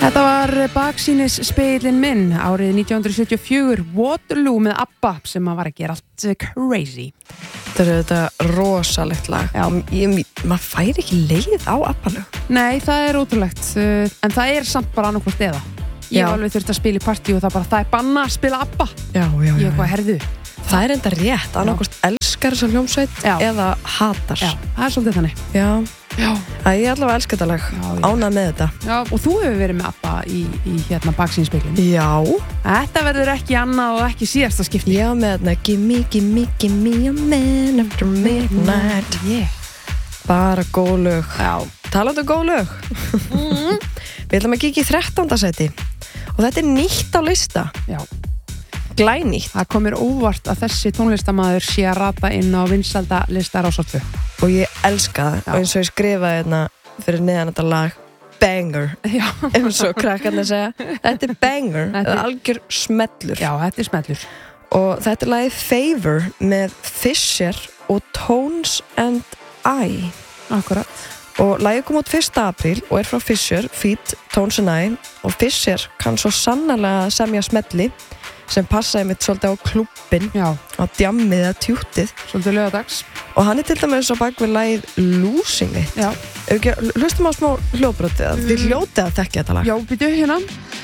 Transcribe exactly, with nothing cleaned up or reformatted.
Þetta var baksýnisspegillinn minn árið nítján hundruð sjötíu og fjögur, Waterloo með ABBA sem var að gera allt crazy. Þetta er þetta rosalegt lag. Já, ég, maður fær ekki leið á ABBA-lög. Nei, það er ótrúlegt, en það er samt bara annarkvort eða. Ég hef alveg þurft að spila í partí og það bara, það er banna að spila ABBA. Já, já, já. Ég er hvað herðu. Það er enda rétt, annarkvort elskar þessa hljómsveit eða hatar. Já, það er svolítið þannig. Já. Já. Æ, ég allavega elska þetta lag, ánað með þetta. Já, og þú hefur verið með ABBA í, í hérna baksýnisspeglinum. Já. Þetta verður ekki annað og ekki síðasta skipti. Já, með þarna Gimme, gimme, gimme a man after midnight. Yeah. Bara góð lög. Já. Talandi um góð lög. Mm. Við ætlum að kíkja í þrettánda sæti og þetta er nýtt á lista. Já. Glænýtt. Það komir óvart að þessi tónlistamaður sé að rata inn á vinsælda lista Rás tvö. Og ég elska það. Og eins og ég skrifaði hérna fyrir neðan þetta lag banger. Já. Eins og krakkarnir segja. Þetta er banger. Þetta er algjör smellur. Já, þetta er smellur. Og þetta er lagið Favor með Fisher og Tones and I. Akkurat. Og lagið kom út fyrsta apríl og er frá Fisher, feat. Tones and I. Og Fisher kann svo sannarlega semja smelli sem passaði mitt svolítið á klubbin, á djammið eða tjúttið. Svolítið lögadags. Og hann er til dæmis á bak við lagið Losing It. Já. Ef ekki, hlustum á smá hljóðbrotið, mm. Þið hljótið að þekkja þetta lag. Já, byrju hérna.